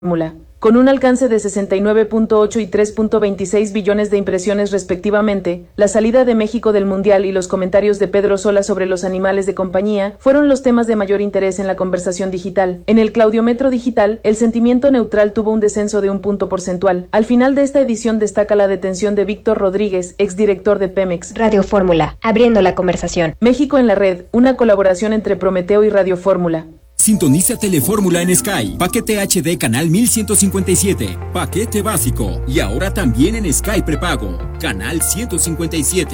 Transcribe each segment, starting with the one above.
fórmula, con un alcance de 69.8 y 3.26 billones de impresiones respectivamente. La salida de México del Mundial y los comentarios de Pedro Sola sobre los animales de compañía fueron los temas de mayor interés en la conversación digital. En el Claudiometro digital, el sentimiento neutral tuvo un descenso de 1 punto porcentual. Al final de esta edición destaca la detención de Víctor Rodríguez, exdirector de Pemex. Radio Fórmula, abriendo la conversación. México en la red, una colaboración entre Prometeo y Radio Fórmula. Sintoniza Telefórmula en Sky. Paquete HD canal 1157. Paquete básico. Y ahora también en Sky prepago. Canal 157.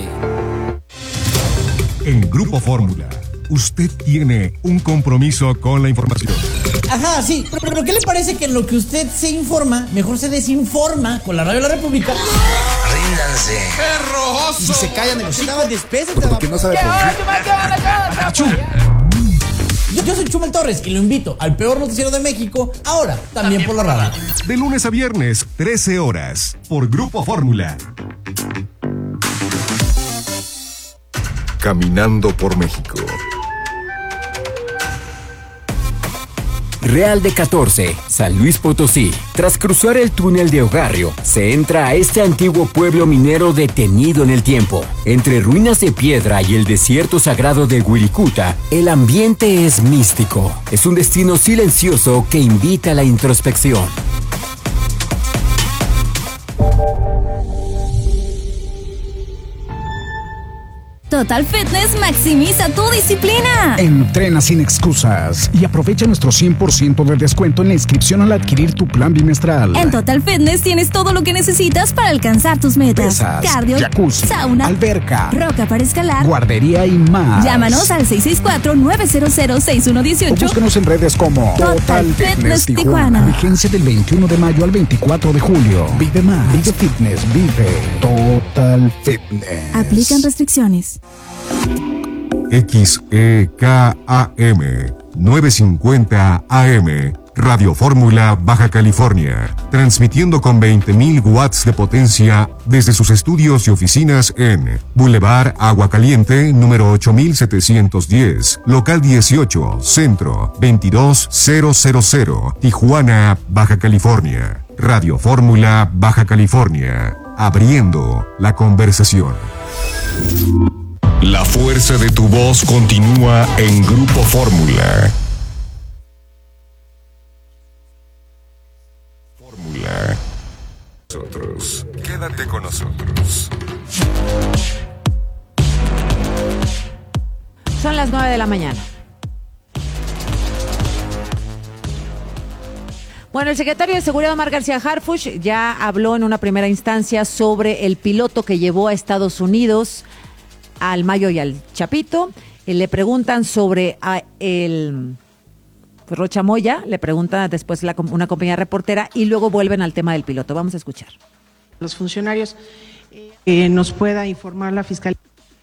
En Grupo Fórmula, usted tiene un compromiso con la información. Ajá, sí. Pero ¿qué le parece que en lo que usted se informa, mejor se desinforma con la Radio de la República? Ríndanse. ¡Perro! Y si se callan de los hijos, Porque no sabe Yo soy Chumel Torres y lo invito al peor noticiero de México, ahora también por la radio. De lunes a viernes, 13 horas, por Grupo Fórmula. Caminando por México. Real de 14, San Luis Potosí. Tras cruzar el túnel de Ogarrio, se entra a este antiguo pueblo minero detenido en el tiempo. Entre ruinas de piedra y el desierto sagrado de Wirikuta, el ambiente es místico. Es un destino silencioso que invita a la introspección. Total Fitness maximiza tu disciplina. Entrena sin excusas y aprovecha nuestro 100% de descuento en la inscripción al adquirir tu plan bimestral. En Total Fitness tienes todo lo que necesitas para alcanzar tus metas. Pesas, cardio, jacuzzi, sauna, alberca, roca para escalar, guardería y más. Llámanos al 664-900-6118 o búscanos en redes como Total Fitness Tijuana. Vigencia del 21 de mayo al 24 de julio. Vive más. Vive Fitness. Vive Total Fitness. Aplican restricciones. XEKAM 950 AM, Radio Fórmula, Baja California, transmitiendo con 20.000 watts de potencia desde sus estudios y oficinas en Boulevard Agua Caliente, número 8710, local 18, centro 22000, Tijuana, Baja California. Radio Fórmula, Baja California, abriendo la conversación. La fuerza de tu voz continúa en Grupo Fórmula. Fórmula. Nosotros. Quédate con nosotros. Son las 9 de la mañana. Bueno, el secretario de Seguridad, Omar García Harfuch, ya habló en una primera instancia sobre el piloto que llevó a Estados Unidos al Mayo y al Chapito. Le preguntan sobre el Rocha Moya, le pregunta después una compañía reportera y luego vuelven al tema del piloto. Vamos a escuchar. Los funcionarios nos pueda informar la Fiscalía.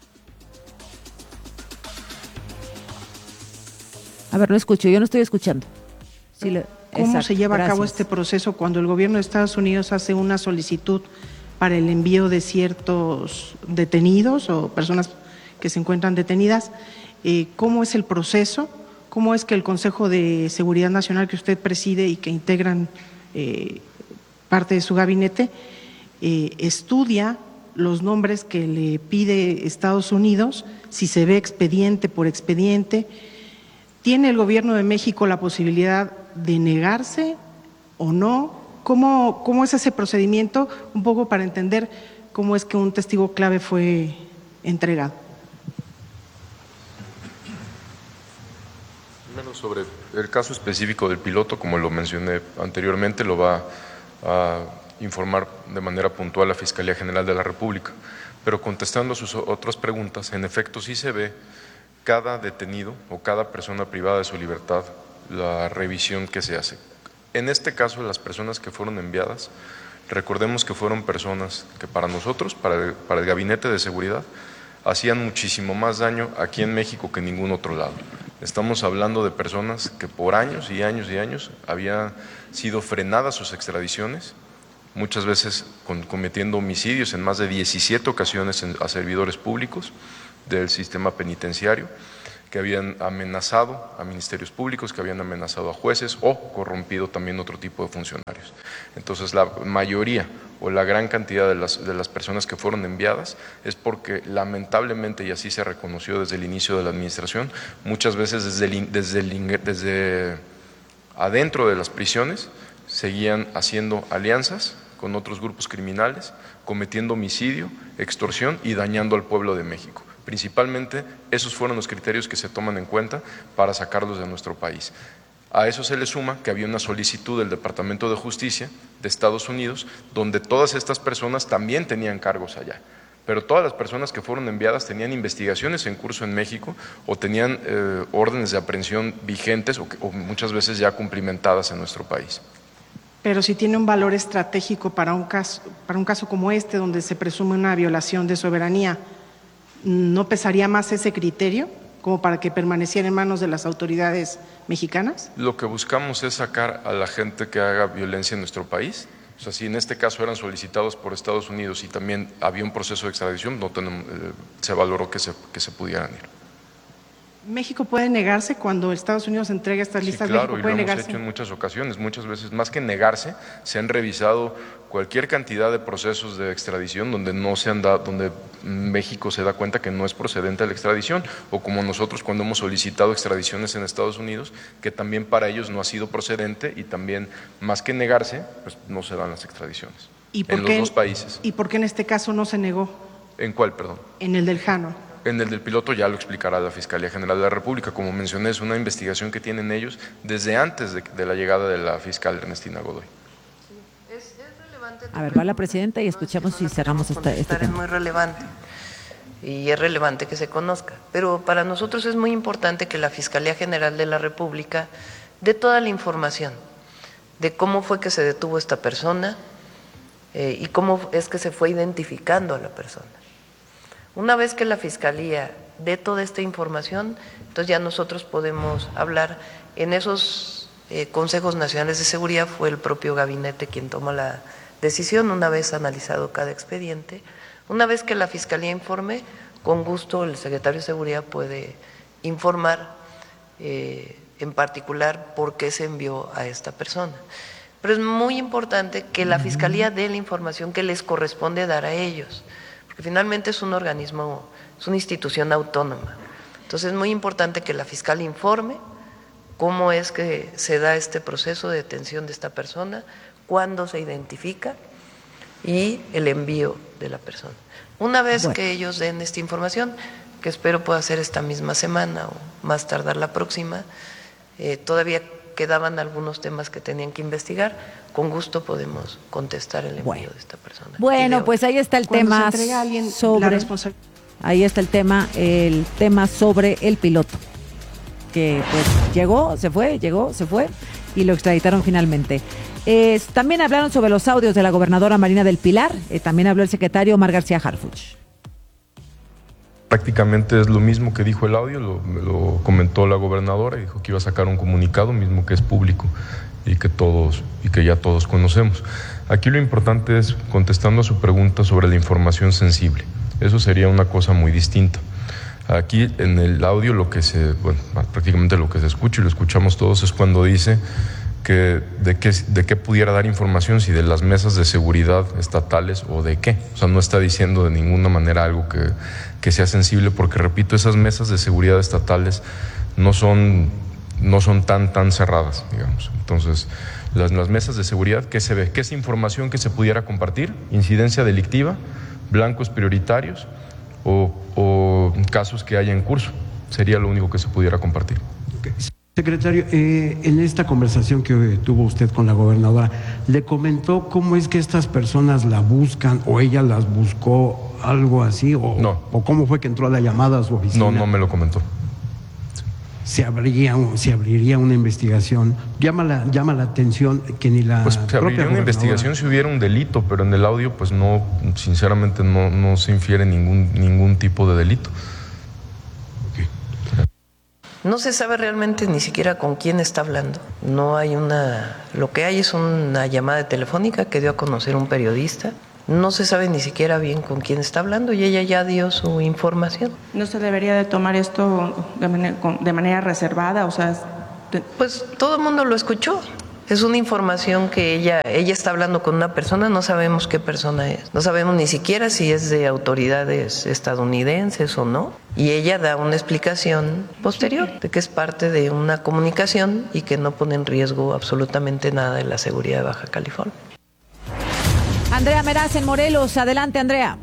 A ver, no escucho, yo no estoy escuchando. Sí, ¿Cómo exacto, se lleva a cabo gracias. este proceso cuando el gobierno de Estados Unidos hace una solicitud para el envío de ciertos detenidos o personas que se encuentran detenidas? ¿Cómo es el proceso? ¿Cómo es que el Consejo de Seguridad Nacional que usted preside y que integran parte de su gabinete estudia los nombres que le pide Estados Unidos, si se ve expediente por expediente? ¿Tiene el gobierno de México la posibilidad de negarse o no? ¿Cómo es ese procedimiento? Un poco para entender cómo es que un testigo clave fue entregado. Primero, sobre el caso específico del piloto, como lo mencioné anteriormente, lo va a informar de manera puntual la Fiscalía General de la República. Pero contestando a sus otras preguntas, en efecto sí se ve cada detenido o cada persona privada de su libertad, la revisión que se hace. En este caso, las personas que fueron enviadas, recordemos que fueron personas que para nosotros, para el Gabinete de Seguridad, hacían muchísimo más daño aquí en México que en ningún otro lado. Estamos hablando de personas que por años y años y años habían sido frenadas sus extradiciones, muchas veces cometiendo homicidios en más de 17 ocasiones a servidores públicos del sistema penitenciario. que habían amenazado a ministerios públicos, que habían amenazado a jueces o corrompido también otro tipo de funcionarios. Entonces, la mayoría o la gran cantidad de las personas que fueron enviadas es porque lamentablemente, y así se reconoció desde el inicio de la administración, muchas veces desde adentro de las prisiones seguían haciendo alianzas con otros grupos criminales, cometiendo homicidio, extorsión y dañando al pueblo de México. Principalmente, esos fueron los criterios que se toman en cuenta para sacarlos de nuestro país. A eso se le suma que había una solicitud del Departamento de Justicia de Estados Unidos, donde todas estas personas también tenían cargos allá. Pero todas las personas que fueron enviadas tenían investigaciones en curso en México o tenían órdenes de aprehensión vigentes o muchas veces ya cumplimentadas en nuestro país. Pero si tiene un valor estratégico para un caso como este, donde se presume una violación de soberanía, ¿no pesaría más ese criterio como para que permaneciera en manos de las autoridades mexicanas? Lo que buscamos es sacar a la gente que haga violencia en nuestro país. O sea, si en este caso eran solicitados por Estados Unidos y también había un proceso de extradición, se valoró que se pudieran ir. ¿México puede negarse cuando Estados Unidos entrega estas listas? Sí, claro, ¿México y puede lo hemos negarse? hecho en muchas ocasiones, muchas veces, más que negarse, se han revisado cualquier cantidad de procesos de extradición donde no se han dado, donde México se da cuenta que no es procedente la extradición, o como nosotros cuando hemos solicitado extradiciones en Estados Unidos, que también para ellos no ha sido procedente y también, más que negarse, pues no se dan las extradiciones. En los dos países. ¿Y por qué en este caso no se negó? ¿En cuál, perdón? En el del Jano. En el del piloto ya lo explicará la Fiscalía General de la República. Como mencioné, es una investigación que tienen ellos desde antes de la llegada de la fiscal Ernestina Godoy. A ver, va la presidenta y escuchamos si cerramos este tema. Es muy relevante y es relevante que se conozca. Pero para nosotros es muy importante que la Fiscalía General de la República dé toda la información de cómo fue que se detuvo esta persona y cómo es que se fue identificando a la persona. Una vez que la Fiscalía dé toda esta información, entonces ya nosotros podemos hablar. En esos consejos nacionales de seguridad fue el propio gabinete quien toma la decisión, una vez analizado cada expediente. Una vez que la Fiscalía informe, con gusto el secretario de Seguridad puede informar en particular por qué se envió a esta persona. Pero es muy importante que la Fiscalía dé la información que les corresponde dar a ellos, porque finalmente es un organismo, es una institución autónoma. Entonces es muy importante que la fiscal informe cómo es que se da este proceso de detención de esta persona, cuándo se identifica y el envío de la persona. Una vez que ellos den esta información, que espero pueda ser esta misma semana o más tardar la próxima, todavía quedaban algunos temas que tenían que investigar, con gusto podemos contestar el envío de esta persona. Bueno, pues ahí está el tema sobre sobre el piloto, que pues llegó, se fue y lo extraditaron finalmente. También hablaron sobre los audios de la gobernadora Marina del Pilar, también habló el secretario Omar García Harfuch. Prácticamente es lo mismo que dijo el audio, lo comentó la gobernadora y dijo que iba a sacar un comunicado mismo que es público y que ya todos conocemos. Aquí lo importante es, contestando a su pregunta sobre la información sensible, eso sería una cosa muy distinta. Aquí en el audio prácticamente lo que se escucha y lo escuchamos todos es cuando dice que de qué pudiera dar información, si de las mesas de seguridad estatales o de qué. O sea, no está diciendo de ninguna manera algo que sea sensible, porque repito, esas mesas de seguridad estatales no son tan cerradas, digamos. Entonces, las mesas de seguridad, ¿qué se ve? ¿Qué es información que se pudiera compartir? Incidencia delictiva, blancos prioritarios o casos que haya en curso. Sería lo único que se pudiera compartir. Okay. Secretario, en esta conversación que tuvo usted con la gobernadora, ¿le comentó cómo es que estas personas la buscan o ella las buscó, algo así? No. ¿O cómo fue que entró la llamada a su oficina? No me lo comentó. Se abriría una investigación. Llama la atención que ni la pues se abriría una investigación si hubiera un delito, pero en el audio pues no, sinceramente no se infiere ningún tipo de delito. No se sabe realmente ni siquiera con quién está hablando. No hay lo que hay es una llamada telefónica que dio a conocer un periodista No se sabe ni siquiera bien con quién está hablando y ella ya dio su información. ¿No se debería de tomar esto de manera reservada? O sea, pues todo el mundo lo escuchó. Es una información que ella está hablando con una persona, no sabemos qué persona es. No sabemos ni siquiera si es de autoridades estadounidenses o no. Y ella da una explicación posterior de que es parte de una comunicación y que no pone en riesgo absolutamente nada de la seguridad de Baja California. Andrea Meraz en Morelos. Adelante, Andrea.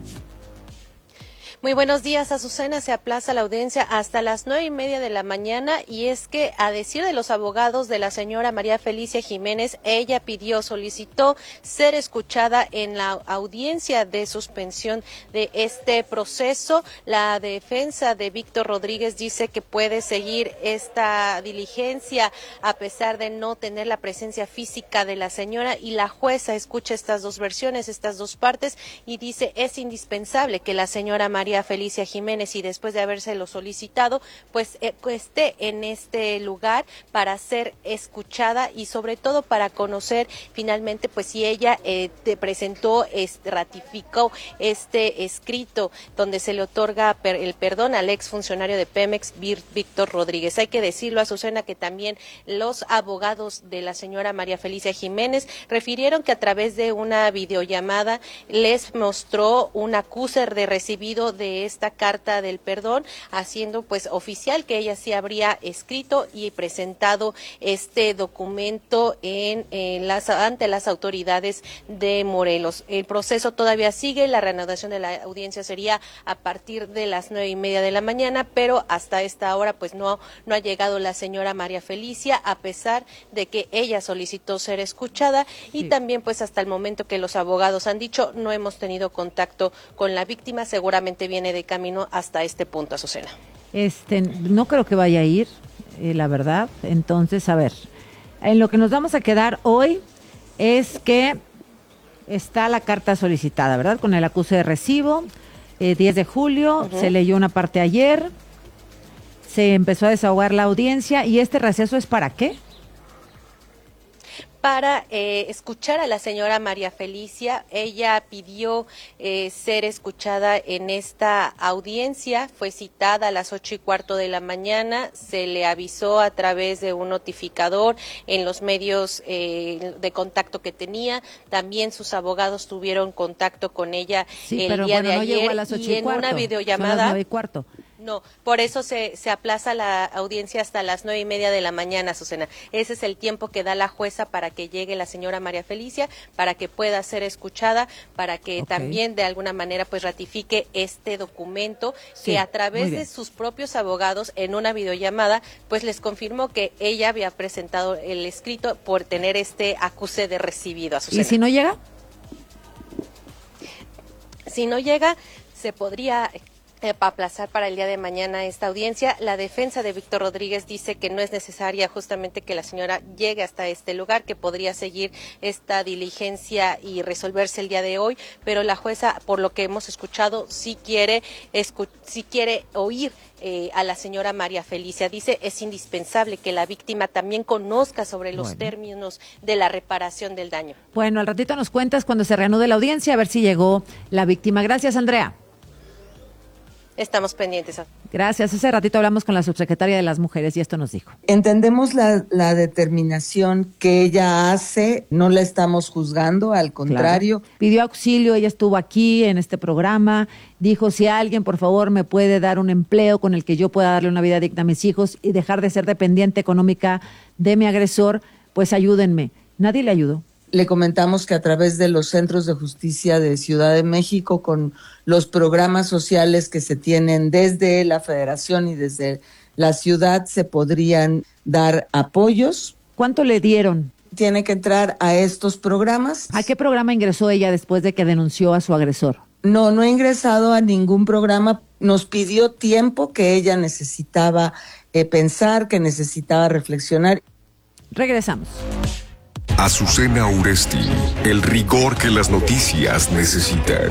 Muy buenos días, Azucena. Se aplaza la audiencia hasta las 9:30 de la mañana y es que, a decir de los abogados de la señora María Felicia Jiménez, ella solicitó ser escuchada en la audiencia de suspensión de este proceso. La defensa de Víctor Rodríguez dice que puede seguir esta diligencia a pesar de no tener la presencia física de la señora, y la jueza escucha estas dos versiones, estas dos partes, y dice es indispensable que la señora María Felicia Jiménez, y después de habérselo solicitado, pues esté en este lugar para ser escuchada y sobre todo para conocer finalmente pues si ella presentó, ratificó este escrito donde se le otorga el perdón al exfuncionario de Pemex, Víctor Rodríguez. Hay que decirlo, Azucena, que también los abogados de la señora María Felicia Jiménez refirieron que a través de una videollamada les mostró un acuse de recibido de esta carta del perdón, haciendo pues oficial que ella sí habría escrito y presentado este documento ante las autoridades de Morelos. El proceso todavía sigue, la reanudación de la audiencia sería a partir de las 9:30 de la mañana, pero hasta esta hora pues no ha llegado la señora María Felicia, a pesar de que ella solicitó ser escuchada, y también pues hasta el momento que los abogados han dicho no hemos tenido contacto con la víctima, seguramente viene de camino hasta este punto, Azucena. No creo que vaya a ir, la verdad. Entonces, a ver, en lo que nos vamos a quedar hoy es que está la carta solicitada, ¿verdad? Con el acuse de recibo, 10 de julio, se leyó una parte ayer, se empezó a desahogar la audiencia, ¿y este receso es para qué? Para escuchar a la señora María Felicia. Ella pidió ser escuchada en esta audiencia, fue citada a las 8:15 de la mañana, se le avisó a través de un notificador en los medios de contacto que tenía, también sus abogados tuvieron contacto con ella el día de ayer, y en una videollamada. Son las 9:15. No, por eso se aplaza la audiencia hasta las 9:30 de la mañana, Susana. Ese es el tiempo que da la jueza para que llegue la señora María Felicia, para que pueda ser escuchada, para que también de alguna manera pues ratifique este documento, que a través de sus propios abogados en una videollamada pues les confirmó que ella había presentado el escrito por tener este acuse de recibido, Susana. ¿Y si no llega? Si no llega, se podría aplazar para el día de mañana esta audiencia. La defensa de Víctor Rodríguez dice que no es necesaria justamente que la señora llegue hasta este lugar, que podría seguir esta diligencia y resolverse el día de hoy, pero la jueza, por lo que hemos escuchado, sí quiere oír a la señora María Felicia. Dice es indispensable que la víctima también conozca sobre los términos de la reparación del daño. Bueno, al ratito nos cuentas cuando se reanude la audiencia, a ver si llegó la víctima. Gracias, Andrea. Estamos pendientes. Gracias. Hace ratito hablamos con la subsecretaria de las Mujeres y esto nos dijo. Entendemos la determinación que ella hace, no la estamos juzgando, al contrario. Claro. Pidió auxilio, ella estuvo aquí en este programa, dijo si alguien por favor me puede dar un empleo con el que yo pueda darle una vida digna a mis hijos y dejar de ser dependiente económica de mi agresor, pues ayúdenme. Nadie le ayudó. Le comentamos que a través de los centros de justicia de Ciudad de México, con los programas sociales que se tienen desde la Federación y desde la ciudad, se podrían dar apoyos. ¿Cuánto le dieron? Tiene que entrar a estos programas. ¿A qué programa ingresó ella después de que denunció a su agresor? No ha ingresado a ningún programa. Nos pidió tiempo que ella necesitaba pensar, que necesitaba reflexionar. Regresamos. Azucena Uresti, el rigor que las noticias necesitan.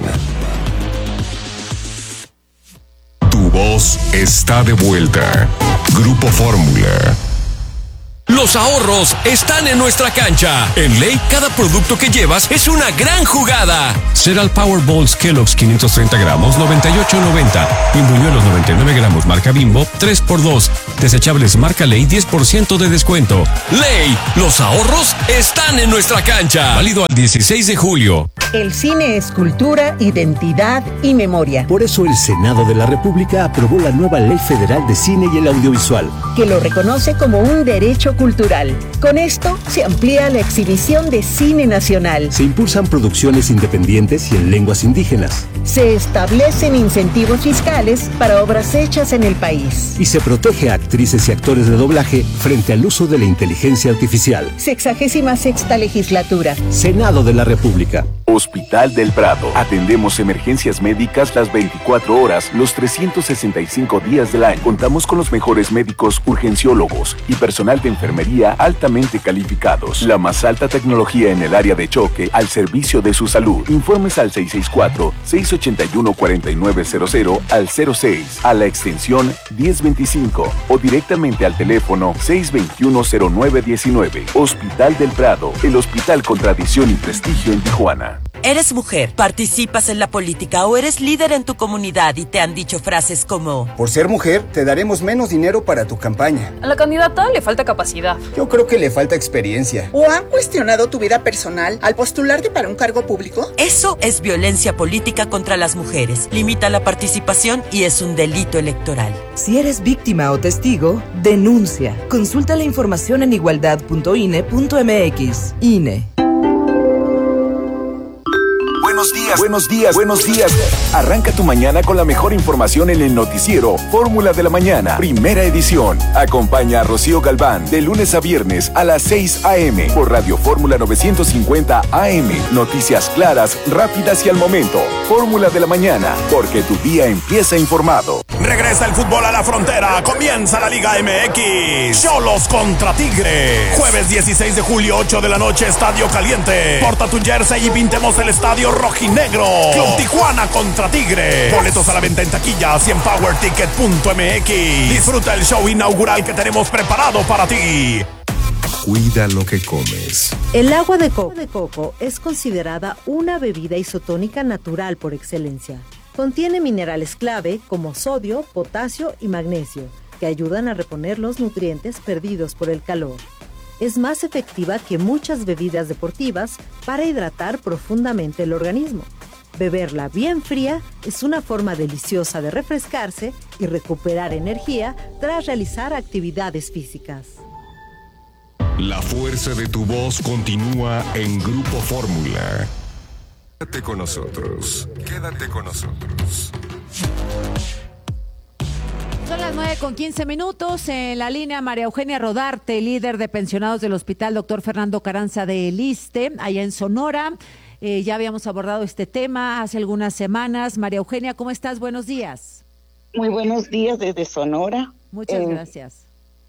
Tu voz está de vuelta. Grupo Fórmula. Los ahorros están en nuestra cancha. En Ley, cada producto que llevas es una gran jugada. Cereal Powerballs Kellogg's 530 gramos, 98.90. Pimbuñuelos 99 gramos, marca Bimbo, 3x2. Desechables marca Ley, 10% de descuento. Ley, los ahorros están en nuestra cancha. Válido al 16 de julio. El cine es cultura, identidad y memoria. Por eso el Senado de la República aprobó la nueva Ley Federal de Cine y el Audiovisual, que lo reconoce como un derecho cultural. Con esto se amplía la exhibición de cine nacional. Se impulsan producciones independientes y en lenguas indígenas. Se establecen incentivos fiscales para obras hechas en el país. Y se protege a actrices y actores de doblaje frente al uso de la inteligencia artificial. 66ª legislatura. Senado de la República. Hospital del Prado. Atendemos emergencias médicas las 24 horas, los 365 días del año. Contamos con los mejores médicos urgenciólogos y personal de enfermería altamente calificados. La más alta tecnología en el área de choque al servicio de su salud. Informes al 664-681-4900 al 06 a la extensión 1025 o directamente al teléfono 621-0919. Hospital del Prado, el hospital con tradición y prestigio en Tijuana. ¿Eres mujer, participas en la política o eres líder en tu comunidad y te han dicho frases como: por ser mujer, te daremos menos dinero para tu campaña? A la candidata le falta capacidad. Yo creo que le falta experiencia. ¿O han cuestionado tu vida personal al postularte para un cargo público? Eso es violencia política contra las mujeres. Limita la participación y es un delito electoral. Si eres víctima o testigo, denuncia. Consulta la información en igualdad.ine.mx. INE. Buenos días. Arranca tu mañana con la mejor información en el noticiero Fórmula de la Mañana, primera edición. Acompaña a Rocío Galván de lunes a viernes a las 6 a.m. por Radio Fórmula 950 AM. Noticias claras, rápidas y al momento. Fórmula de la Mañana, porque tu día empieza informado. Regresa el fútbol a la frontera. Comienza la Liga MX. Xolos contra Tigres. Jueves 16 de julio, 8 de la noche, Estadio Caliente. Porta tu jersey y pintemos el estadio rojinegro. Club Tijuana contra Tigres. Boletos a la venta en taquillas y en powerticket.mx. Disfruta el show inaugural que tenemos preparado para ti. Cuida lo que comes. El agua de coco es considerada una bebida isotónica natural por excelencia. Contiene minerales clave como sodio, potasio y magnesio, que ayudan a reponer los nutrientes perdidos por el calor. Es más efectiva que muchas bebidas deportivas para hidratar profundamente el organismo. Beberla bien fría es una forma deliciosa de refrescarse y recuperar energía tras realizar actividades físicas. La fuerza de tu voz continúa en Grupo Fórmula. Quédate con nosotros. Son las 9:15. En la línea María Eugenia Rodarte, líder de pensionados del Hospital Dr. Fernando Carranza de El Iste, allá en Sonora. Ya habíamos abordado este tema hace algunas semanas. María Eugenia, ¿cómo estás? Buenos días. Muy buenos días desde Sonora. Muchas gracias.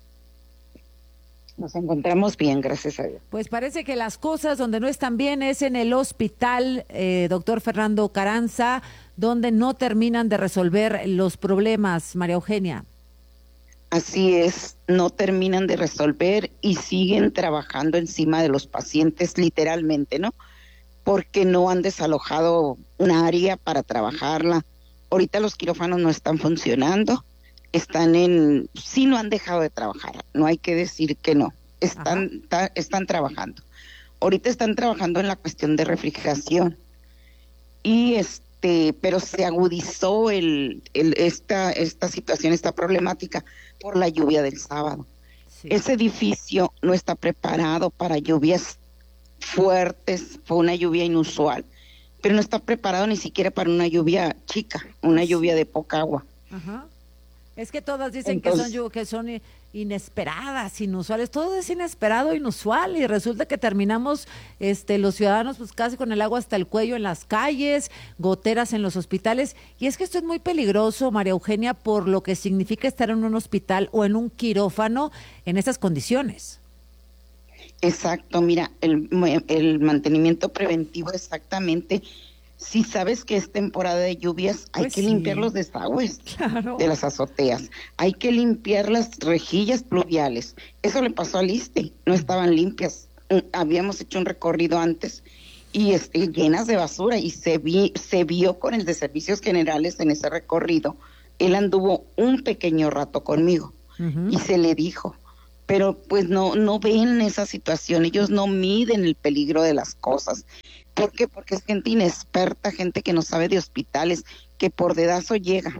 Nos encontramos bien, gracias a Dios. Pues parece que las cosas donde no están bien es en el hospital Dr. Fernando Carranza, donde no terminan de resolver los problemas, María Eugenia. Así es, no terminan de resolver y siguen trabajando encima de los pacientes, literalmente, ¿no? Porque no han desalojado una área para trabajarla. Ahorita los quirófanos no están funcionando. Sí, no han dejado de trabajar, no hay que decir que no, están trabajando. Ahorita están trabajando en la cuestión de refrigeración y pero se agudizó esta situación, esta problemática por la lluvia del sábado. Sí. Ese edificio no está preparado para lluvias fuertes, fue una lluvia inusual, pero no está preparado ni siquiera para una lluvia chica, una lluvia de poca agua. Ajá. Es que todas dicen que son inesperadas, inusuales. Todo es inesperado, inusual, y resulta que terminamos los ciudadanos pues casi con el agua hasta el cuello en las calles, goteras en los hospitales. Y es que esto es muy peligroso, María Eugenia, por lo que significa estar en un hospital o en un quirófano en esas condiciones. Exacto, mira, el mantenimiento preventivo exactamente Si sabes que es temporada de lluvias, hay Pues que sí. limpiar los desagües Claro. de las azoteas. Hay que limpiar las rejillas pluviales. Eso le pasó al ISSSTE, no estaban limpias. Habíamos hecho un recorrido antes y llenas de basura, y se vio con el de Servicios Generales en ese recorrido. Él anduvo un pequeño rato conmigo y se le dijo, pero pues no ven esa situación, ellos no miden el peligro de las cosas. ¿Por qué? Porque es gente inexperta, gente que no sabe de hospitales, que por dedazo llega,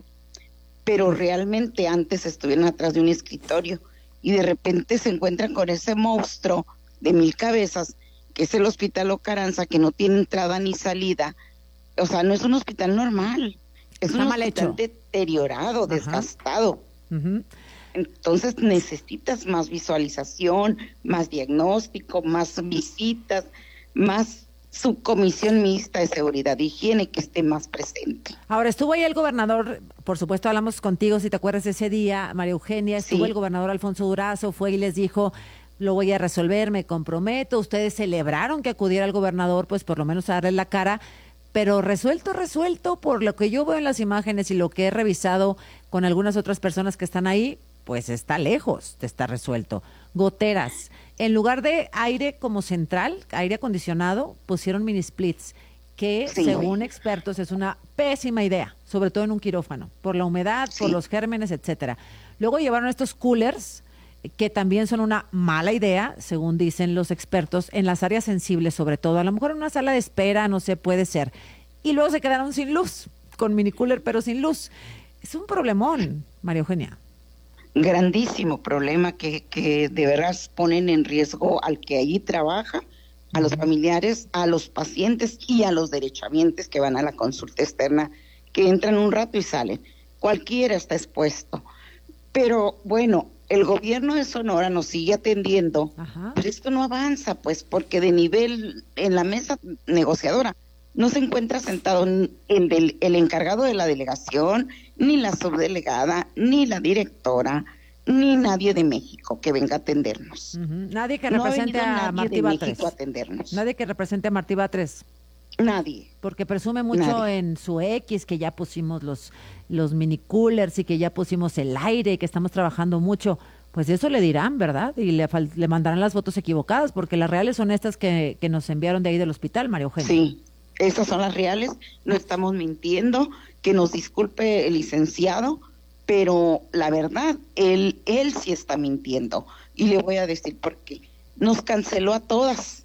pero realmente antes estuvieron atrás de un escritorio y de repente se encuentran con ese monstruo de 1000 cabezas, que es el Hospital Ocaranza, que no tiene entrada ni salida. O sea, no es un hospital normal, es Está un mal hospital hecho. deteriorado, desgastado. Ujú. Entonces necesitas más visualización, más diagnóstico, más visitas, más subcomisión mixta de seguridad e higiene que esté más presente. Ahora, estuvo ahí el gobernador, por supuesto hablamos contigo, si te acuerdas de ese día, María Eugenia, estuvo Sí. el gobernador Alfonso Durazo, fue y les dijo, lo voy a resolver, me comprometo. Ustedes celebraron que acudiera el gobernador, pues por lo menos a darle la cara, pero resuelto, por lo que yo veo en las imágenes y lo que he revisado con algunas otras personas que están ahí, pues está lejos de estar resuelto. Goteras. En lugar de aire como central, aire acondicionado, pusieron mini splits, que Sí. según expertos es una pésima idea, sobre todo en un quirófano, por la humedad, por los gérmenes, etcétera. Luego llevaron estos coolers, que también son una mala idea, según dicen los expertos, en las áreas sensibles sobre todo. A lo mejor en una sala de espera, no sé, puede ser. Y luego se quedaron sin luz, con mini cooler pero sin luz. Es un problemón, María Eugenia. Grandísimo problema que de verdad ponen en riesgo al que allí trabaja, a los familiares, a los pacientes y a los derechohabientes que van a la consulta externa, que entran un rato y salen. Cualquiera está expuesto. Pero bueno, el gobierno de Sonora nos sigue atendiendo, pero esto no avanza, pues, porque de nivel en la mesa negociadora no se encuentra sentado el encargado de la delegación, ni la subdelegada, ni la directora, ni nadie de México que venga a atendernos. Nadie que No ha represente venido a nadie Martí de Batres. México a atendernos. Nadie que represente a Martí Batres. Nadie. Porque presume mucho Nadie. en su X que ya pusimos los mini coolers y que ya pusimos el aire y que estamos trabajando mucho. Pues eso le dirán, ¿verdad? Y le mandarán las fotos equivocadas, porque las reales son estas que nos enviaron de ahí del hospital, María Eugenia. Sí, esas son las reales, no estamos mintiendo, que nos disculpe el licenciado, pero la verdad, él sí está mintiendo. Y le voy a decir por qué. Nos canceló a todas.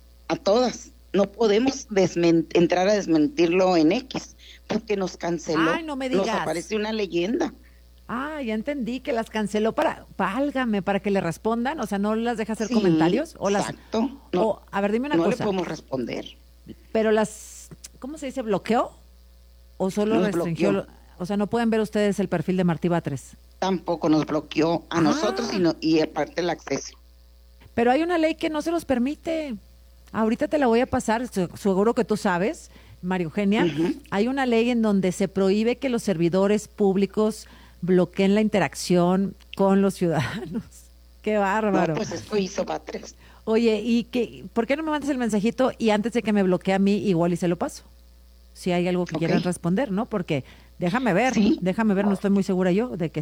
No podemos entrar a desmentirlo en X, porque nos canceló. Ay, no me Nos digas. aparece una leyenda. Ah, ya entendí que las canceló válgame, para que le respondan, o sea, no las deja hacer Sí, comentarios o exacto. o, a ver, dime una No le cosa. podemos responder. Pero ¿cómo se dice? ¿Bloqueó? ¿O solo Nos restringió? bloqueó. O sea, no pueden ver ustedes el perfil de Martí Batres. Tampoco nos bloqueó a nosotros y aparte el acceso. Pero hay una ley que no se los permite. Ahorita te la voy a pasar, seguro que tú sabes, María Eugenia. Hay una ley en donde se prohíbe que los servidores públicos bloqueen la interacción con los ciudadanos. ¡Qué bárbaro! No, pues esto hizo Batres. Oye, ¿por qué no me mandas el mensajito y antes de que me bloquee a mí, igual y se lo paso? Si hay algo que quieran responder, ¿no? Porque déjame ver, no estoy muy segura yo de que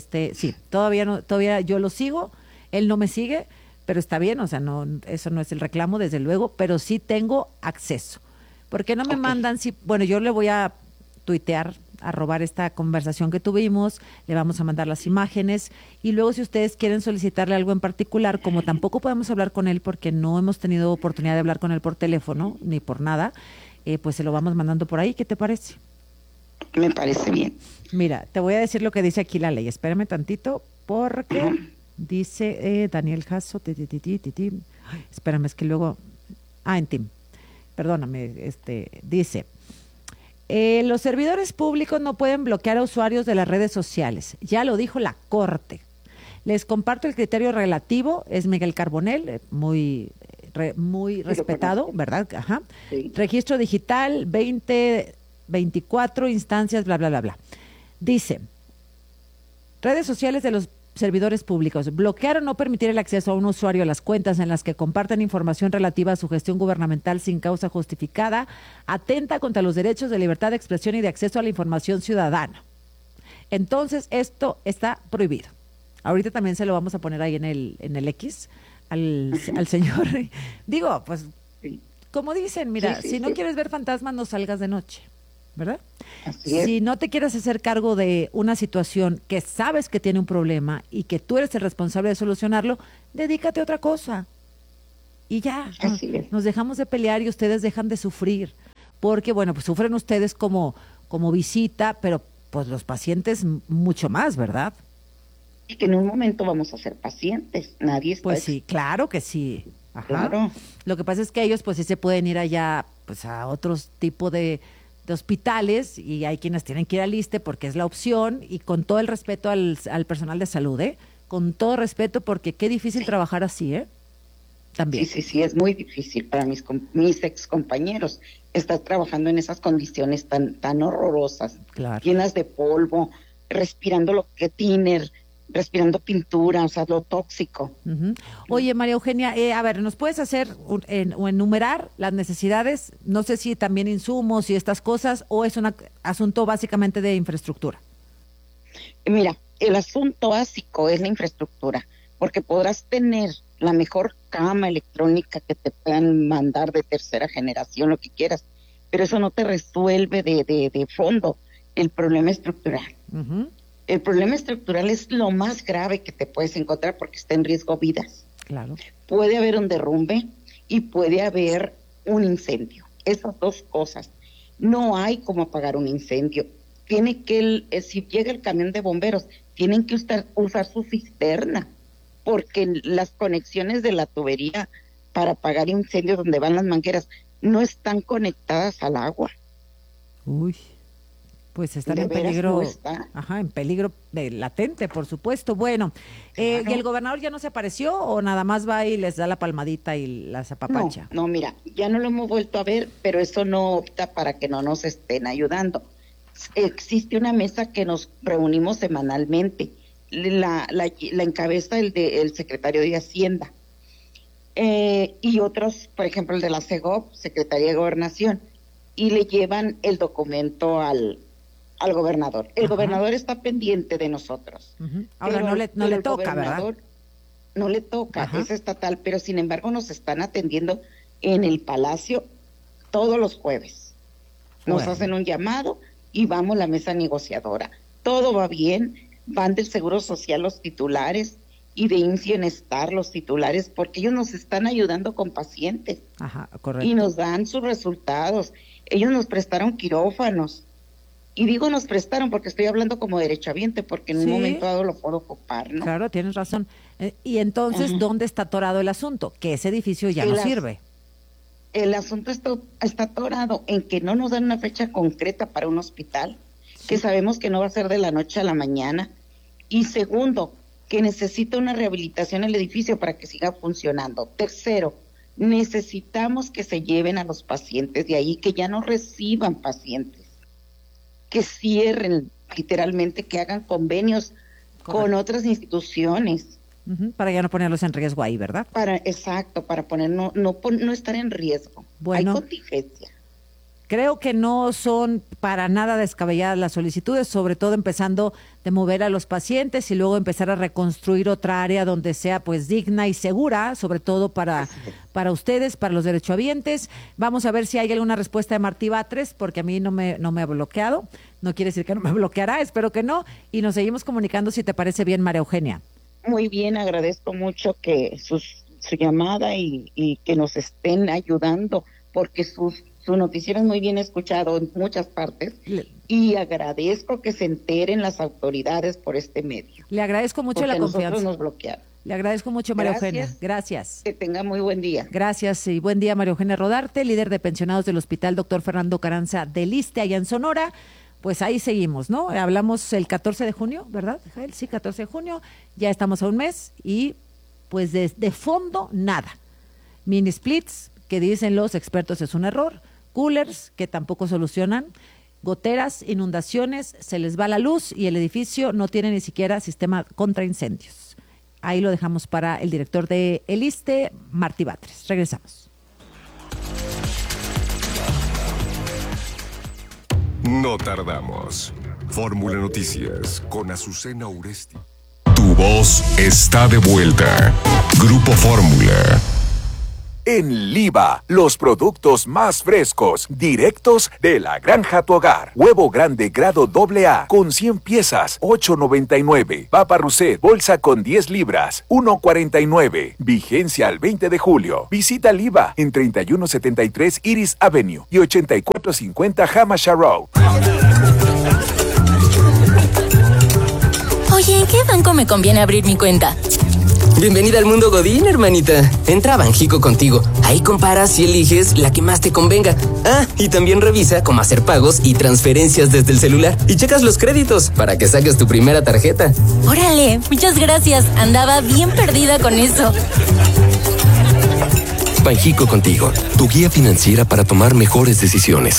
todavía yo lo sigo, él no me sigue, pero está bien, o sea, no, eso no es el reclamo, desde luego, pero sí tengo acceso. ¿Por qué no me mandan? Bueno, yo le voy a tuitear, a robar esta conversación que tuvimos, le vamos a mandar las imágenes y luego si ustedes quieren solicitarle algo en particular, como tampoco podemos hablar con él porque no hemos tenido oportunidad de hablar con él por teléfono ni por nada, pues se lo vamos mandando por ahí. ¿Qué te parece? Me parece bien. Mira, te voy a decir lo que dice aquí la ley. Espérame tantito porque dice Daniel Jasso, espérame, es que luego, en Tim, perdóname, dice, los servidores públicos no pueden bloquear a usuarios de las redes sociales, ya lo dijo la Corte. Les comparto el criterio relativo, es Miguel Carbonell, muy respetado, ¿verdad? Ajá. Sí. Registro digital, 2024 instancias, bla, bla, bla, bla. Dice, redes sociales de los servidores públicos. Bloquear o no permitir el acceso a un usuario a las cuentas en las que comparten información relativa a su gestión gubernamental sin causa justificada atenta contra los derechos de libertad de expresión y de acceso a la información ciudadana. Entonces, esto está prohibido. Ahorita también se lo vamos a poner ahí en el X al señor. Digo, pues, como dicen, mira, si no quieres ver fantasmas, no salgas de noche, ¿verdad? Si no te quieres hacer cargo de una situación que sabes que tiene un problema y que tú eres el responsable de solucionarlo, dedícate a otra cosa. Y ya, nos dejamos de pelear y ustedes dejan de sufrir. Porque, bueno, pues sufren ustedes como visita, pero pues los pacientes mucho más, ¿verdad? Y que en un momento vamos a ser pacientes, nadie está... Pues sí, claro que sí. Ajá. Claro. Lo que pasa es que ellos pues sí se pueden ir allá pues a otros tipo de hospitales y hay quienes tienen que ir al ISSSTE porque es la opción y con todo el respeto al personal de salud, con todo respeto porque qué difícil trabajar así, también. Sí, es muy difícil para mis ex compañeros estar trabajando en esas condiciones tan horrorosas, llenas de polvo, respirando lo que tiner, respirando pintura, o sea, lo tóxico. Oye, María Eugenia, a ver, ¿nos puedes hacer o enumerar las necesidades? No sé si también insumos y estas cosas, o es un asunto básicamente de infraestructura. Mira, el asunto básico es la infraestructura, porque podrás tener la mejor cama electrónica que te puedan mandar de tercera generación, lo que quieras, pero eso no te resuelve de fondo el problema estructural. El problema estructural es lo más grave que te puedes encontrar porque está en riesgo vidas. Claro. Puede haber un derrumbe y puede haber un incendio. Esas dos cosas. No hay cómo apagar un incendio. Tiene que, si llega el camión de bomberos, tienen que usar su cisterna, porque las conexiones de la tubería para apagar incendios donde van las mangueras no están conectadas al agua. Uy. Pues están en peligro, en peligro latente, por supuesto. Bueno, ¿y el gobernador ya no se apareció o nada más va y les da la palmadita y la zapapacha? No, mira, ya no lo hemos vuelto a ver, pero eso no opta para que no nos estén ayudando. Existe una mesa que nos reunimos semanalmente, la encabeza el secretario de Hacienda y otros, por ejemplo, el de la CEGOP, Secretaría de Gobernación, y le llevan el documento al gobernador. El gobernador está pendiente de nosotros. Ahora no le toca, ¿verdad? No le toca, es estatal, pero sin embargo nos están atendiendo en el Palacio todos los jueves. Nos hacen un llamado y vamos a la mesa negociadora. Todo va bien, van del Seguro Social los titulares y de IMSS Bienestar los titulares, porque ellos nos están ayudando con pacientes. Correcto. Y nos dan sus resultados. Ellos nos prestaron quirófanos. Y digo nos prestaron porque estoy hablando como derechohabiente, porque en un momento dado lo puedo ocupar, ¿no? Claro, tienes razón. Y entonces, ¿dónde está atorado el asunto? Que ese edificio ya no sirve. El asunto está atorado en que no nos dan una fecha concreta para un hospital, que sabemos que no va a ser de la noche a la mañana. Y segundo, que necesita una rehabilitación el edificio para que siga funcionando. Tercero, necesitamos que se lleven a los pacientes de ahí, que ya no reciban pacientes, que cierren literalmente, que hagan convenios con otras instituciones. Para ya no ponerlos en riesgo ahí, ¿verdad? Para poner no estar en riesgo. Bueno, hay contingencia. Creo que no son para nada descabelladas las solicitudes, sobre todo empezando de mover a los pacientes y luego empezar a reconstruir otra área donde sea pues digna y segura, sobre todo para ustedes, para los derechohabientes. Vamos a ver si hay alguna respuesta de Martí Batres, porque a mí no me ha bloqueado. No quiere decir que no me bloqueará, espero que no. Y nos seguimos comunicando si te parece bien, María Eugenia. Muy bien, agradezco mucho que su llamada y que nos estén ayudando, porque su noticiero es muy bien escuchado en muchas partes y agradezco que se enteren las autoridades por este medio. Le agradezco mucho la confianza. Nosotros nos bloquearon. Le agradezco mucho, María Eugenia. Gracias. Que tenga muy buen día. Gracias y buen día, María Eugenia Rodarte, líder de pensionados del Hospital Dr. Fernando Carranza del ISSSTE allá en Sonora. Pues ahí seguimos, ¿no? Hablamos el 14 de junio, ¿verdad, Jael? Sí, 14 de junio. Ya estamos a un mes y pues de fondo nada. Mini splits, que dicen los expertos es un error. Coolers, que tampoco solucionan goteras, inundaciones, se les va la luz y el edificio no tiene ni siquiera sistema contra incendios. Ahí lo dejamos para el director de el ISSSTE, Martí Batres. Regresamos. No tardamos. Fórmula Noticias con Azucena Uresti. Tu voz está de vuelta. Grupo Fórmula. En Liva, los productos más frescos, directos de la granja a tu hogar. Huevo grande grado AA con 100 piezas, $8.99. Papa Rousset, bolsa con 10 libras, $1.49. Vigencia al 20 de julio. Visita Liva en 3173 Iris Avenue y 8450 Hamasha Road. Oye, ¿en qué banco me conviene abrir mi cuenta? Bienvenida al mundo Godín, hermanita. Entra a Banjico contigo. Ahí comparas y eliges la que más te convenga. Ah, y también revisa cómo hacer pagos y transferencias desde el celular. Y checas los créditos para que saques tu primera tarjeta. Órale, muchas gracias. Andaba bien perdida con eso. Banjico contigo, tu guía financiera para tomar mejores decisiones.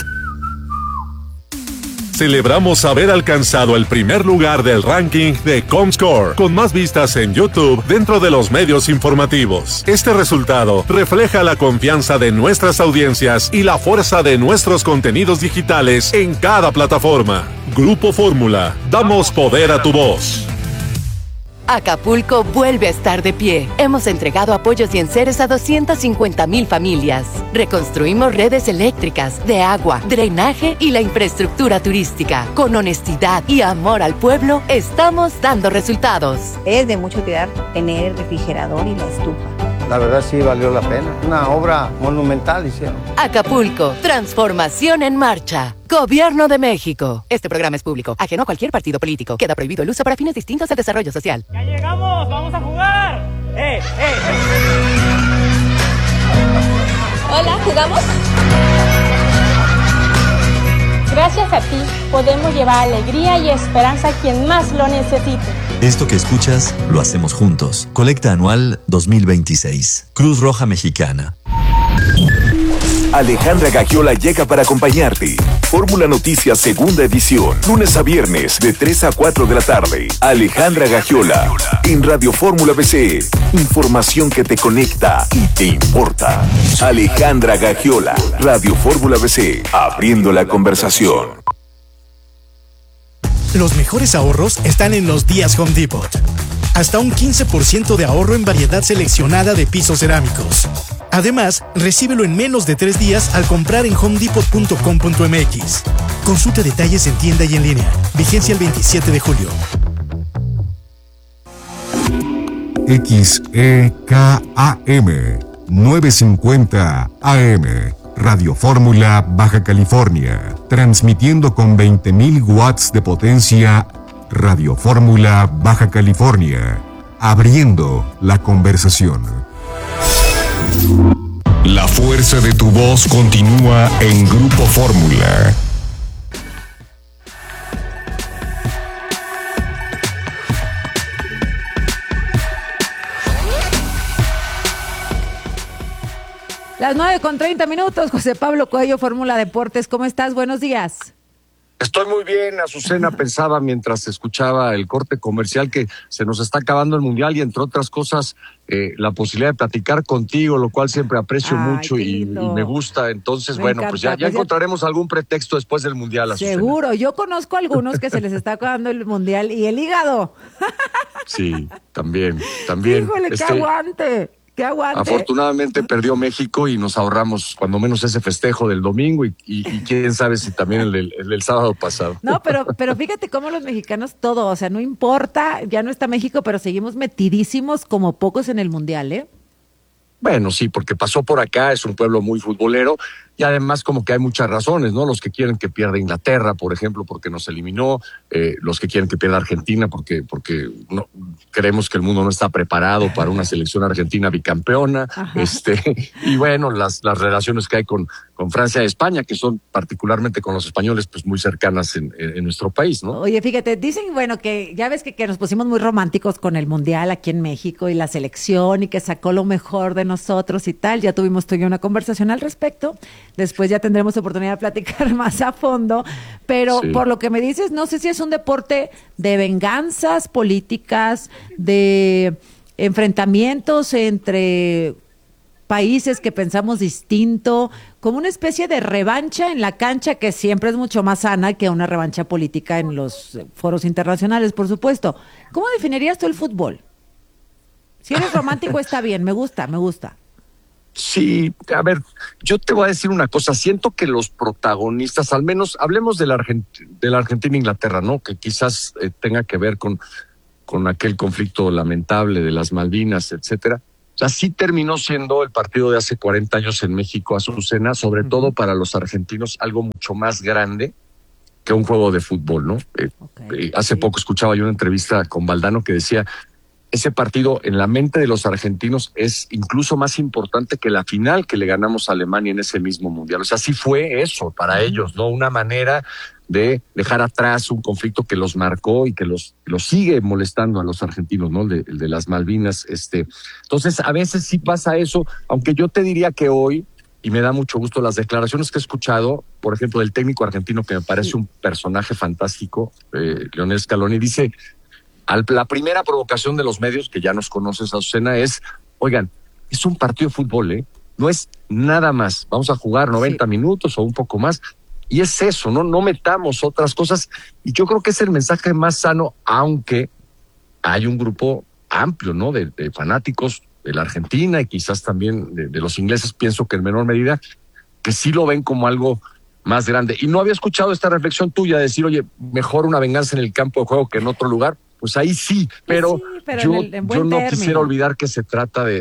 Celebramos haber alcanzado el primer lugar del ranking de Comscore, con más vistas en YouTube dentro de los medios informativos. Este resultado refleja la confianza de nuestras audiencias y la fuerza de nuestros contenidos digitales en cada plataforma. Grupo Fórmula, damos poder a tu voz. Acapulco vuelve a estar de pie. Hemos entregado apoyos y enseres a 250,000 familias. Reconstruimos redes eléctricas, de agua, drenaje y la infraestructura turística. Con honestidad y amor al pueblo, estamos dando resultados. Es de mucho cuidar tener el refrigerador y la estufa. La verdad sí valió la pena. Una obra monumental hicieron. Acapulco, transformación en marcha. Gobierno de México. Este programa es público, ajeno a cualquier partido político. Queda prohibido el uso para fines distintos al desarrollo social. ¡Ya llegamos! ¡Vamos a jugar! Hola, ¿jugamos? Gracias a ti podemos llevar alegría y esperanza a quien más lo necesite. Esto que escuchas lo hacemos juntos. Colecta anual 2026. Cruz Roja Mexicana. Alejandra Gagiola llega para acompañarte. Fórmula Noticias segunda edición, lunes a viernes de 3 a 4 de la tarde. Alejandra Gagiola en Radio Fórmula BC. Información que te conecta y te importa. Alejandra Gagiola, Radio Fórmula BC, abriendo la conversación. Los mejores ahorros están en los días Home Depot. Hasta un 15% de ahorro en variedad seleccionada de pisos cerámicos. Además, recíbelo en menos de 3 días al comprar en homedepot.com.mx. Consulta detalles en tienda y en línea. Vigencia el 27 de julio. XEKAM 950 AM Radio Fórmula Baja California, transmitiendo con 20,000 watts de potencia. Radio Fórmula Baja California, abriendo la conversación. La fuerza de tu voz continúa en Grupo Fórmula. Las 9:30, José Pablo Coello, Fórmula Deportes. ¿Cómo estás? Buenos días. Estoy muy bien, Azucena. Pensaba mientras escuchaba el corte comercial que se nos está acabando el Mundial y entre otras cosas la posibilidad de platicar contigo, lo cual siempre aprecio mucho y me gusta. Entonces, bueno, pues ya encontraremos algún pretexto después del Mundial, Azucena. Seguro, yo conozco a algunos que se les está acabando el Mundial y el hígado. Sí, también. Híjole, que aguante. ¡Qué aguante! Afortunadamente perdió México y nos ahorramos cuando menos ese festejo del domingo y quién sabe si también el del sábado pasado. No, pero fíjate cómo los mexicanos todo, o sea, no importa, ya no está México, pero seguimos metidísimos como pocos en el Mundial, ¿eh? Bueno, sí, porque pasó por acá, es un pueblo muy futbolero y además como que hay muchas razones, ¿no? Los que quieren que pierda Inglaterra, por ejemplo, porque nos eliminó, los que quieren que pierda Argentina porque no creemos que el mundo no está preparado para una selección argentina bicampeona, y bueno, las relaciones que hay con Francia y España, que son particularmente con los españoles, pues muy cercanas en nuestro país, ¿no? Oye, fíjate, dicen, bueno, que ya ves que nos pusimos muy románticos con el Mundial aquí en México y la selección y que sacó lo mejor de nosotros y tal. Ya tuvimos tú y yo una conversación al respecto. Después ya tendremos oportunidad de platicar más a fondo, pero Sí. por lo que me dices, no sé si es un deporte de venganzas políticas, de enfrentamientos entre países que pensamos distinto, como una especie de revancha en la cancha que siempre es mucho más sana que una revancha política en los foros internacionales, por supuesto. ¿Cómo definirías tú el fútbol? Si eres romántico está bien, me gusta. Sí, a ver, yo te voy a decir una cosa, siento que los protagonistas, al menos hablemos de la Argentina e Inglaterra, ¿no? Que quizás tenga que ver con aquel conflicto lamentable de las Malvinas, etcétera. O sea, sí terminó siendo el partido de hace 40 años en México, Azucena, sobre todo para los argentinos, algo mucho más grande que un juego de fútbol, ¿no? Hace poco escuchaba yo una entrevista con Valdano que decía, ese partido en la mente de los argentinos es incluso más importante que la final que le ganamos a Alemania en ese mismo mundial. O sea, sí fue eso para ellos, ¿no? Una manera de dejar atrás un conflicto que los marcó y que los sigue molestando a los argentinos, ¿no? El de las Malvinas. Entonces, a veces sí pasa eso, aunque yo te diría que hoy, y me da mucho gusto las declaraciones que he escuchado, por ejemplo, del técnico argentino, que me parece un personaje fantástico, Lionel Scaloni, dice, la primera provocación de los medios, que ya nos conoces, Azucena, es, oigan, es un partido de fútbol, no es nada más, vamos a jugar 90 minutos o un poco más, y es eso, no metamos otras cosas, y yo creo que es el mensaje más sano, aunque hay un grupo amplio, ¿no? De fanáticos de la Argentina y quizás también de los ingleses, pienso que en menor medida, que sí lo ven como algo más grande. Y no había escuchado esta reflexión tuya de decir, oye, mejor una venganza en el campo de juego que en otro lugar. Pues ahí sí, pero yo no quisiera olvidar que se trata de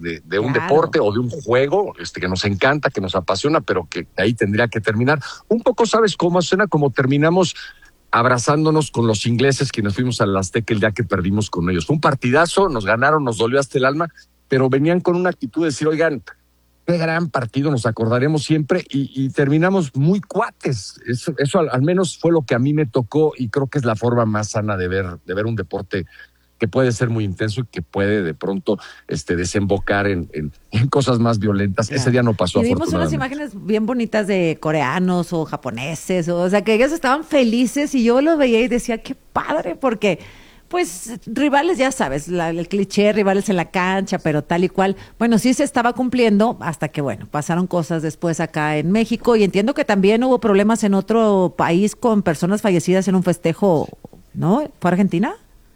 un deporte o de un juego que nos encanta, que nos apasiona, pero que ahí tendría que terminar. Un poco, ¿sabes cómo suena? Como terminamos abrazándonos con los ingleses, quienes fuimos al Azteca el día que perdimos con ellos. Fue un partidazo, nos ganaron, nos dolió hasta el alma, pero venían con una actitud de decir, oigan, qué gran partido, nos acordaremos siempre, y terminamos muy cuates. Eso al menos fue lo que a mí me tocó, y creo que es la forma más sana de ver un deporte que puede ser muy intenso y que puede de pronto desembocar en cosas más violentas. Ese día no pasó, y vimos afortunadamente. unas imágenes bien bonitas de coreanos o japoneses, o sea, que ellos estaban felices y yo lo veía y decía, qué padre, porque pues rivales, ya sabes, el cliché, rivales en la cancha, pero tal y cual. Bueno, sí se estaba cumpliendo hasta que, bueno, pasaron cosas después acá en México, y entiendo que también hubo problemas en otro país con personas fallecidas en un festejo, ¿no? ¿Fue Argentina?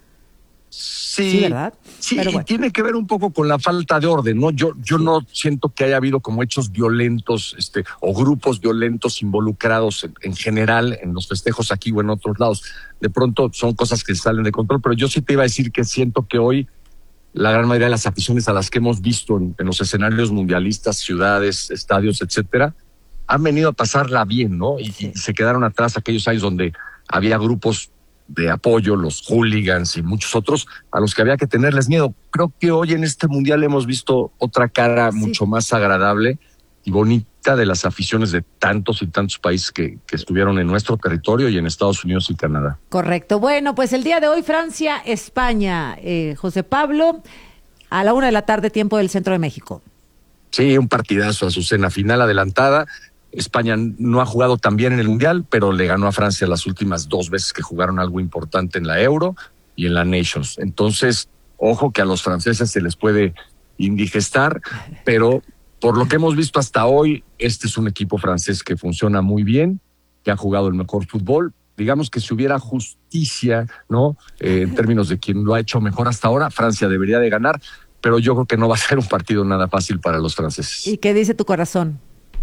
Sí, ¿verdad? Sí, Pero y bueno. tiene que ver un poco con la falta de orden, ¿no? Yo no siento que haya habido como hechos violentos, o grupos violentos involucrados en general en los festejos aquí o en otros lados. De pronto son cosas que salen de control, pero yo sí te iba a decir que siento que hoy la gran mayoría de las aficiones a las que hemos visto en los escenarios mundialistas, ciudades, estadios, etcétera, han venido a pasarla bien, ¿no? Y se quedaron atrás aquellos años donde había grupos de apoyo, los hooligans y muchos otros, a los que había que tenerles miedo. Creo que hoy en este mundial hemos visto otra cara mucho más agradable y bonita de las aficiones de tantos y tantos países que estuvieron en nuestro territorio y en Estados Unidos y Canadá. Correcto. Bueno, pues el día de hoy Francia, España, José Pablo, a la 1:00 p.m, tiempo del Centro de México. Sí, un partidazo, Azucena, final adelantada. España no ha jugado tan bien en el Mundial, pero le ganó a Francia las últimas 2 veces que jugaron algo importante en la Euro y en la Nations. Entonces, ojo que a los franceses se les puede indigestar, pero por lo que hemos visto hasta hoy, este es un equipo francés que funciona muy bien, que ha jugado el mejor fútbol. Digamos que si hubiera justicia, ¿no? En términos de quién lo ha hecho mejor hasta ahora, Francia debería de ganar, pero yo creo que no va a ser un partido nada fácil para los franceses. ¿Y qué dice tu corazón?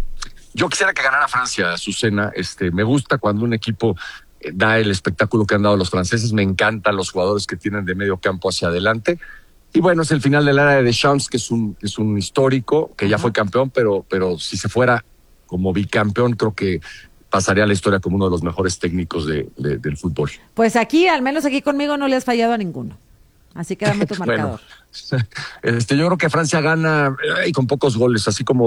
Yo quisiera que ganara Francia, Azucena. Me gusta cuando un equipo da el espectáculo que han dado los franceses. Me encantan los jugadores que tienen de medio campo hacia adelante. Y bueno, es el final de la era de Deschamps, que es un histórico, que ya fue campeón, pero si se fuera como bicampeón, creo que pasaría a la historia como uno de los mejores técnicos del fútbol. Pues aquí, al menos aquí conmigo, no le has fallado a ninguno. Así que dame tu marcador. Bueno, yo creo que Francia gana y con pocos goles, así como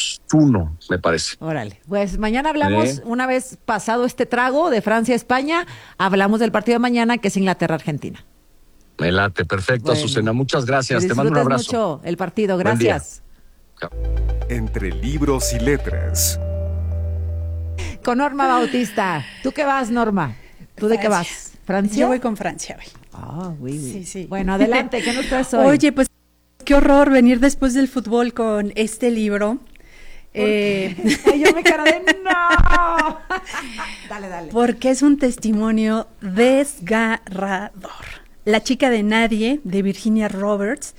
2-1, me parece. Órale. Pues mañana hablamos, una vez pasado este trago de Francia-España, hablamos del partido de mañana, que es Inglaterra-Argentina. Me late, perfecto, Bueno. Azucena. Muchas gracias. Te mando un abrazo. Mucho el partido. Gracias. Chao. Entre libros y letras. con Norma Bautista. ¿Tú qué vas, Norma? ¿Tú de qué vas? ¿Francia? Yo voy con Francia hoy. Ah, oui, oui. Sí, sí. Bueno, adelante, ¿qué nos traes hoy? Oye, pues qué horror venir después del fútbol con este libro. Yo me quedo de no. Dale. Porque es un testimonio desgarrador. La chica de nadie, de Virginia Roberts.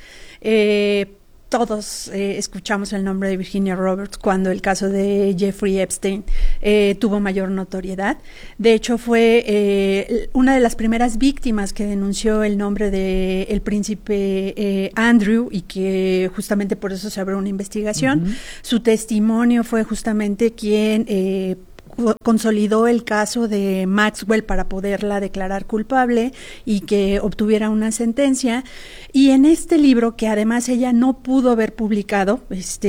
Todos escuchamos el nombre de Virginia Roberts cuando el caso de Jeffrey Epstein tuvo mayor notoriedad. De hecho, fue una de las primeras víctimas que denunció el nombre de el príncipe Andrew, y que justamente por eso se abrió una investigación. Uh-huh. Su testimonio fue justamente quien consolidó el caso de Maxwell para poderla declarar culpable y que obtuviera una sentencia. Y en este libro, que además ella no pudo haber publicado,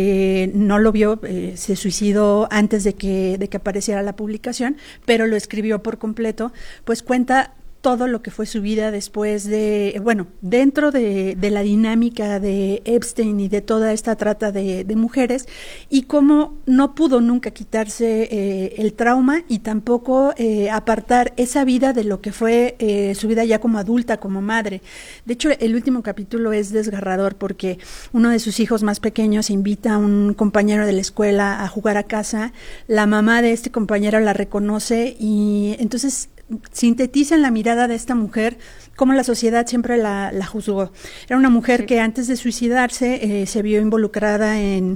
no lo vio, se suicidó antes de que apareciera la publicación, pero lo escribió por completo, pues cuenta todo lo que fue su vida después de, dentro de la dinámica de Epstein y de toda esta trata de mujeres, y cómo no pudo nunca quitarse el trauma y tampoco apartar esa vida de lo que fue su vida ya como adulta, como madre. De hecho, el último capítulo es desgarrador porque uno de sus hijos más pequeños invita a un compañero de la escuela a jugar a casa, la mamá de este compañero la reconoce y entonces sintetiza en la mirada de esta mujer cómo la sociedad siempre la juzgó. Era una mujer que antes de suicidarse se vio involucrada en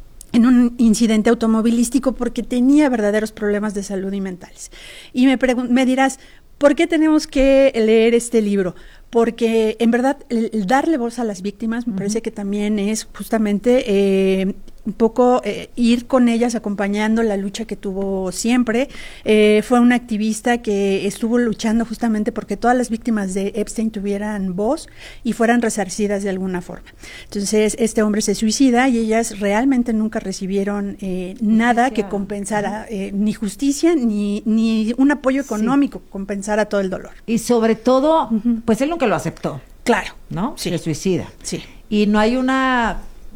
un incidente automovilístico porque tenía verdaderos problemas de salud y mentales. Y me dirás, ¿por qué tenemos que leer este libro? Porque en verdad el darle voz a las víctimas me parece que también es justamente un poco ir con ellas acompañando la lucha que tuvo siempre. Fue una activista que estuvo luchando justamente porque todas las víctimas de Epstein tuvieran voz y fueran resarcidas de alguna forma. Entonces este hombre se suicida y ellas realmente nunca recibieron nada que compensara, ni justicia ni un apoyo económico que compensara todo el dolor. Y sobre todo, pues él nunca lo aceptó. Claro. ¿No? Sí. Se suicida. Sí. Y no hay una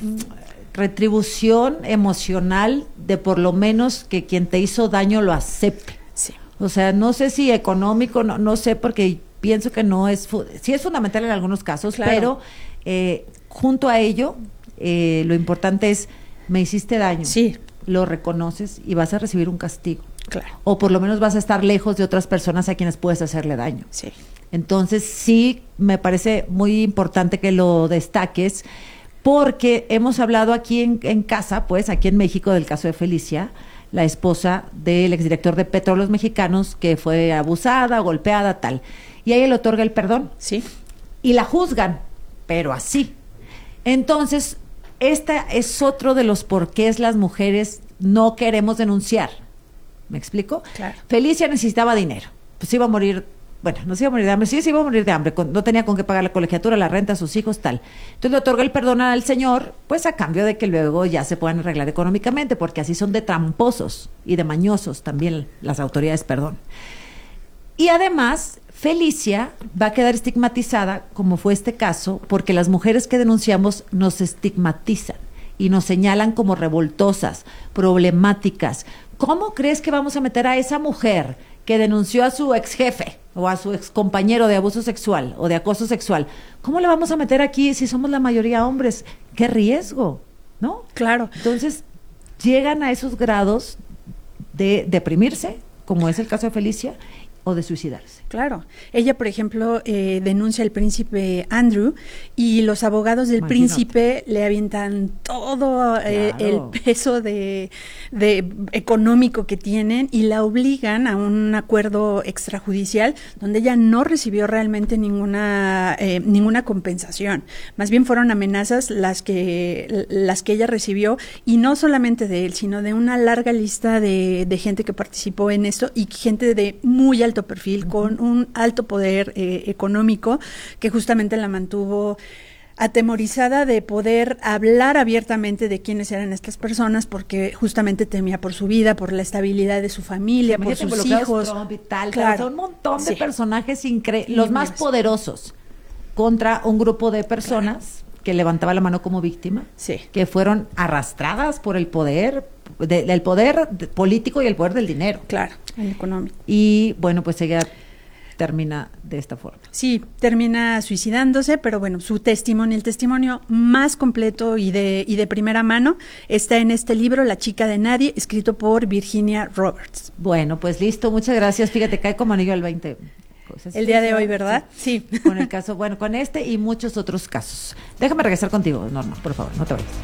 retribución emocional de por lo menos que quien te hizo daño lo acepte. Sí. O sea, no sé si económico, no sé, porque pienso que no es, sí es fundamental en algunos casos, claro. Pero junto a ello, lo importante es, me hiciste daño, sí, lo reconoces y vas a recibir un castigo. Claro. O por lo menos vas a estar lejos de otras personas a quienes puedes hacerle daño. Sí. Entonces sí me parece muy importante que lo destaques, porque hemos hablado aquí en casa, pues aquí en México, del caso de Felicia, la esposa del exdirector de Petróleos Mexicanos, que fue abusada, golpeada, tal. Y a ella le otorga el perdón. Sí. Y la juzgan, pero así. Entonces, esta es otro de los porqués las mujeres no queremos denunciar. ¿Me explico? Claro. Felicia necesitaba dinero. Pues iba a morir. Bueno, no se iba a morir de hambre, sí se iba a morir de hambre, no tenía con qué pagar la colegiatura, la renta a sus hijos, tal. Entonces le otorga el perdón al señor, pues a cambio de que luego ya se puedan arreglar económicamente, porque así son de tramposos y de mañosos también las autoridades, perdón. Y además, Felicia va a quedar estigmatizada, como fue este caso, porque las mujeres que denunciamos nos estigmatizan y nos señalan como revoltosas, problemáticas. ¿Cómo crees que vamos a meter a esa mujer que denunció a su ex jefe o a su ex compañero de abuso sexual o de acoso sexual? ¿Cómo le vamos a meter aquí si somos la mayoría hombres? ¡Qué riesgo! ¿No? Claro. Entonces, llegan a esos grados de deprimirse, como es el caso de Felicia, o de suicidarse. Claro. Ella, por ejemplo, denuncia al príncipe Andrew y los abogados del príncipe le avientan todo el peso de económico que tienen y la obligan a un acuerdo extrajudicial donde ella no recibió realmente ninguna compensación. Más bien fueron amenazas las que ella recibió, y no solamente de él, sino de una larga lista de gente que participó en esto y gente de muy alto perfil, con un alto poder económico, que justamente la mantuvo atemorizada de poder hablar abiertamente de quiénes eran estas personas, porque justamente temía por su vida, por la estabilidad de su familia, por sus hijos. Trump y tal, claro. Son un montón de personajes increíbles, los más poderosos, contra un grupo de personas que levantaba la mano como víctima, que fueron arrastradas por el poder, el poder político y el poder del dinero. Claro, el económico. Y bueno, pues ella termina de esta forma. Sí, termina suicidándose, pero bueno, su testimonio, el testimonio más completo y de primera mano está en este libro, La chica de nadie, escrito por Virginia Roberts. Bueno, pues listo, muchas gracias. Fíjate, cae como anillo al 20. El día de hoy, ¿verdad? Sí. Con el caso, bueno, con este y muchos otros casos. Déjame regresar contigo, Norma, por favor, no te vayas.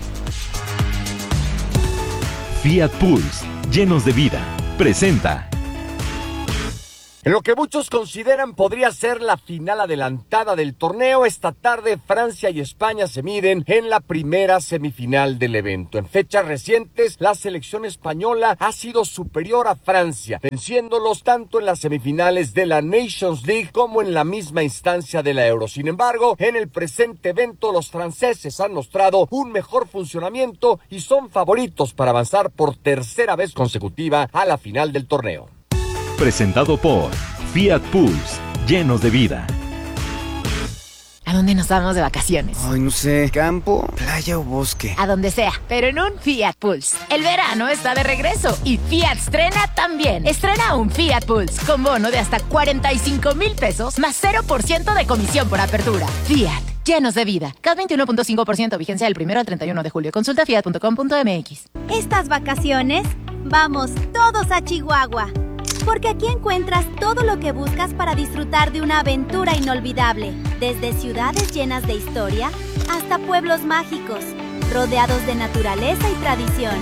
Fiat Pulse, llenos de vida, presenta. En lo que muchos consideran podría ser la final adelantada del torneo, esta tarde Francia y España se miden en la primera semifinal del evento. En fechas recientes, la selección española ha sido superior a Francia, venciéndolos tanto en las semifinales de la Nations League como en la misma instancia de la Euro. Sin embargo, en el presente evento, los franceses han mostrado un mejor funcionamiento y son favoritos para avanzar por tercera vez consecutiva a la final del torneo. Presentado por Fiat Pulse, llenos de vida. ¿A dónde nos vamos de vacaciones? Ay, no sé, campo, playa o bosque. A donde sea, pero en un Fiat Pulse. El verano está de regreso y Fiat estrena también. Estrena un Fiat Pulse con bono de hasta 45,000 pesos más 0% de comisión por apertura. Fiat, llenos de vida. CAT 21.5%, vigencia del 1 al 31 de julio. Consulta fiat.com.mx. Estas vacaciones, vamos todos a Chihuahua. Porque aquí encuentras todo lo que buscas para disfrutar de una aventura inolvidable. Desde ciudades llenas de historia hasta pueblos mágicos, rodeados de naturaleza y tradición.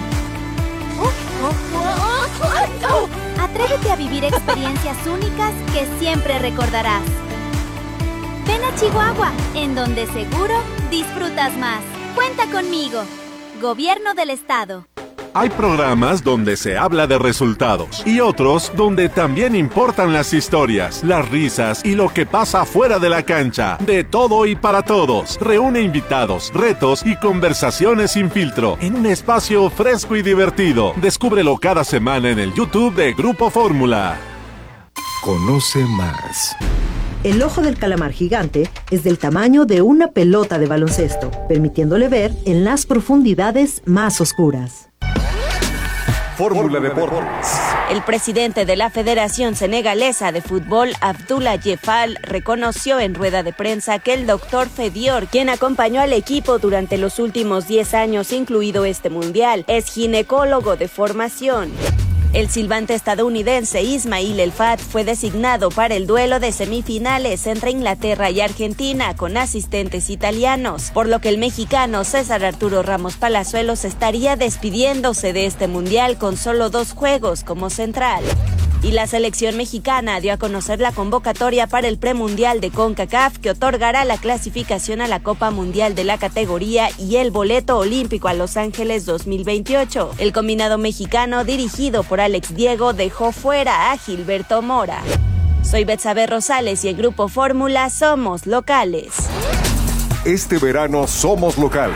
Atrévete a vivir experiencias únicas que siempre recordarás. Ven a Chihuahua, en donde seguro disfrutas más. Cuenta conmigo. Gobierno del Estado. Hay programas donde se habla de resultados y otros donde también importan las historias, las risas y lo que pasa fuera de la cancha. De todo y para todos. Reúne invitados, retos y conversaciones sin filtro en un espacio fresco y divertido. Descúbrelo cada semana en el YouTube de Grupo Fórmula. Conoce más. El ojo del calamar gigante es del tamaño de una pelota de baloncesto, permitiéndole ver en las profundidades más oscuras. Fórmula Deportes. El presidente de la Federación Senegalesa de Fútbol, Abdoulaye Diéfal, reconoció en rueda de prensa que el doctor Fedior, quien acompañó al equipo durante los últimos 10 años, incluido este mundial, es ginecólogo de formación. El silbante estadounidense Ismail El Fat fue designado para el duelo de semifinales entre Inglaterra y Argentina con asistentes italianos, por lo que el mexicano César Arturo Ramos Palazuelos estaría despidiéndose de este mundial con solo 2 juegos como central. Y la selección mexicana dio a conocer la convocatoria para el premundial de CONCACAF que otorgará la clasificación a la Copa Mundial de la categoría y el boleto olímpico a Los Ángeles 2028. El combinado mexicano, dirigido por Alex Diego, dejó fuera a Gilberto Mora. Soy Betsabe Rosales y el Grupo Fórmula somos locales. Este verano somos locales.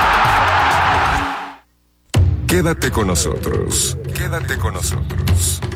Quédate con nosotros. Quédate con nosotros.